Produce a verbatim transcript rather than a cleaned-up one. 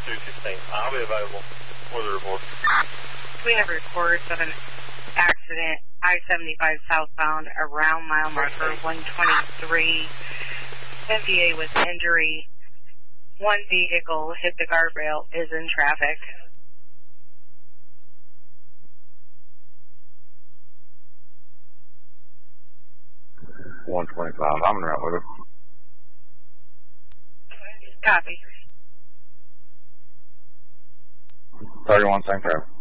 two fifteen. I'll be available for the report. We have reports of an accident, I seventy-five southbound around mile marker one twenty-three. M V A with injury. One vehicle hit the guardrail, is in traffic. one twenty-five, I'm in route with it. Copy. thirty-one, same traffic.